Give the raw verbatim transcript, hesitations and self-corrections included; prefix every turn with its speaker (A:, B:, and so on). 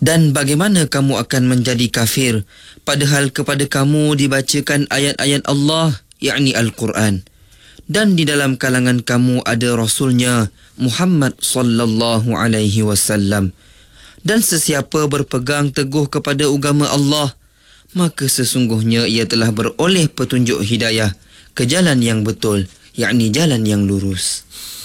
A: Dan bagaimana kamu akan menjadi kafir padahal kepada kamu dibacakan ayat-ayat Allah, yakni Al-Quran, dan di dalam kalangan kamu ada Rasulnya Muhammad sallallahu alaihi wasallam. Dan sesiapa berpegang teguh kepada agama Allah, maka sesungguhnya ia telah beroleh petunjuk hidayah ke jalan yang betul, yakni jalan yang lurus.